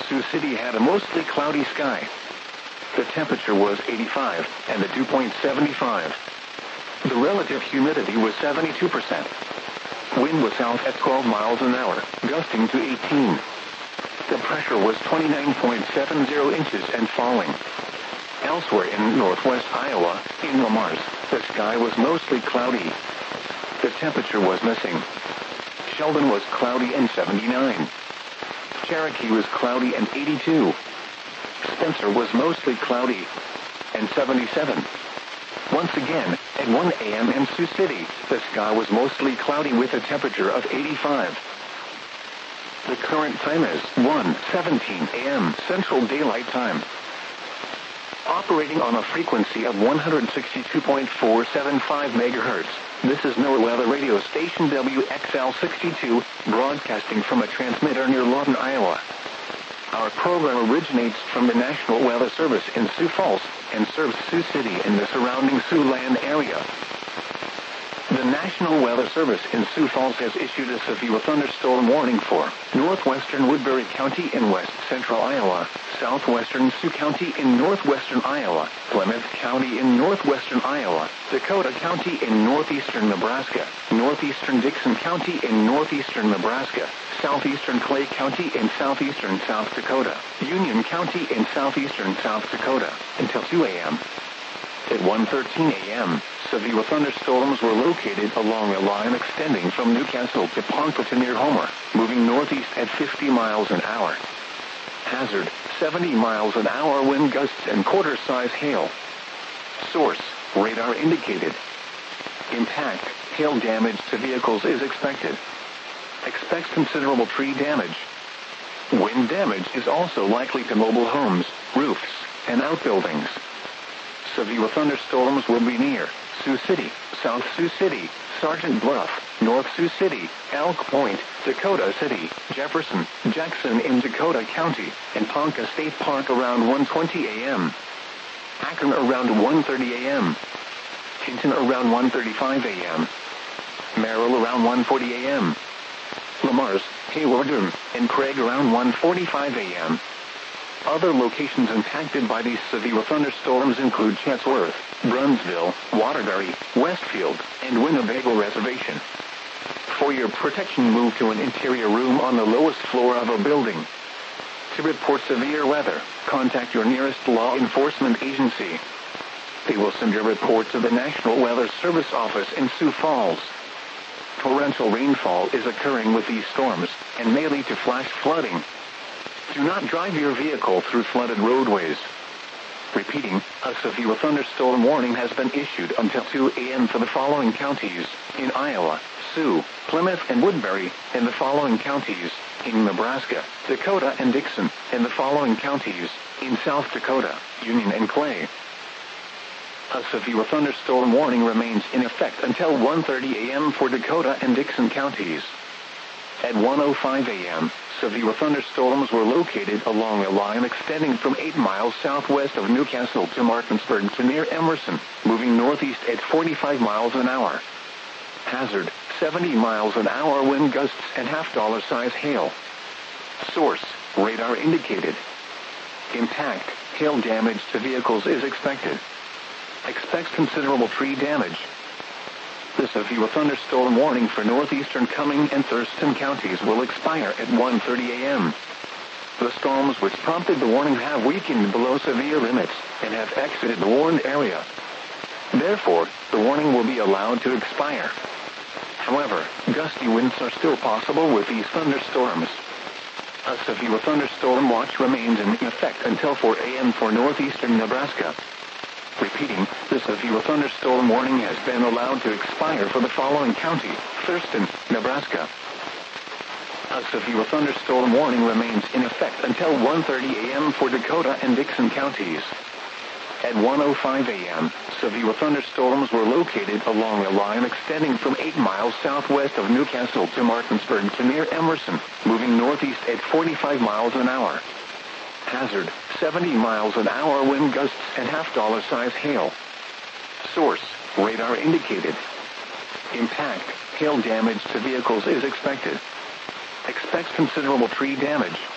Sioux City had a mostly cloudy sky. The temperature was 85 and the dew point 75. The relative humidity was 72%. Wind was south at 12 miles an hour, gusting to 18. The pressure was 29.70 inches and falling. Elsewhere in northwest Iowa, in Le Mars, the sky was mostly cloudy. The temperature was missing. Sheldon was cloudy and 79. Cherokee was cloudy and 82. Spencer was mostly cloudy and 77. Once again, at 1 a.m. in Sioux City, the sky was mostly cloudy with a temperature of 85. The current time is 1:17 a.m. Central Daylight Time. Operating on a frequency of 162.475 megahertz, this is NOAA Weather Radio Station WXL62, broadcasting from a transmitter near Lawton, Iowa. Our program originates from the National Weather Service in Sioux Falls and serves Sioux City and the surrounding Siouxland area. The National Weather Service in Sioux Falls has issued a severe thunderstorm warning for northwestern Woodbury County in west central Iowa, southwestern Sioux County in northwestern Iowa, Plymouth County in northwestern Iowa, Dakota County in northeastern Nebraska, northeastern Dixon County in northeastern Nebraska, southeastern Clay County in southeastern South Dakota, Union County in southeastern South Dakota, until 2 a.m. At 1:13 a.m., severe thunderstorms were located along a line extending from Newcastle to Ponca to near Homer, moving northeast at 50 miles an hour. Hazard, 70 miles an hour wind gusts and quarter-size hail. Source, radar indicated. Impact, hail damage to vehicles is expected. Expects considerable tree damage. Wind damage is also likely to mobile homes, roofs, and outbuildings. Severe thunderstorms will be near Sioux City, South Sioux City, Sergeant Bluff, North Sioux City, Elk Point, Dakota City, Jefferson, Jackson in Dakota County, and Ponca State Park around 1:20 a.m. Akron around 1:30 a.m. Hinton around 1:35 a.m. Merrill around 1:40 a.m. Le Mars, Hayward, and Craig around 1:45 a.m. Other locations impacted by these severe thunderstorms include Chatsworth, Brunsville, Waterbury, Westfield, and Winnebago Reservation. For your protection, move to an interior room on the lowest floor of a building. To report severe weather, contact your nearest law enforcement agency. They will send your report to the National Weather Service office in Sioux Falls. Torrential rainfall is occurring with these storms and may lead to flash flooding. Do not drive your vehicle through flooded roadways. Repeating, a severe thunderstorm warning has been issued until 2 a.m. for the following counties in Iowa, Sioux, Plymouth, and Woodbury, and the following counties in Nebraska, Dakota, and Dixon, and the following counties in South Dakota, Union, and Clay. A severe thunderstorm warning remains in effect until 1:30 a.m. for Dakota and Dixon counties. At 1:05 a.m., severe thunderstorms were located along a line extending from 8 miles southwest of Newcastle to Martinsburg to near Emerson, moving northeast at 45 miles an hour. Hazard, 70 miles an hour wind gusts and $half size hail. Source, radar indicated. Impact, hail damage to vehicles is expected. Expects considerable tree damage. The severe thunderstorm warning for northeastern Cumming and Thurston counties will expire at 1:30 a.m. The storms which prompted the warning have weakened below severe limits and have exited the warned area. Therefore, the warning will be allowed to expire. However, gusty winds are still possible with these thunderstorms. A severe thunderstorm watch remains in effect until 4 a.m. for northeastern Nebraska. Repeating, the severe thunderstorm warning has been allowed to expire for the following county, Thurston, Nebraska. A severe thunderstorm warning remains in effect until 1:30 a.m. for Dakota and Dixon counties. At 1:05 a.m., severe thunderstorms were located along a line extending from 8 miles southwest of Newcastle to Martinsburg to near Emerson, moving northeast at 45 miles an hour. Hazard, 70 miles an hour wind gusts and $half size hail. Source, radar indicated. Impact, hail damage to vehicles is expected. Expects considerable tree damage.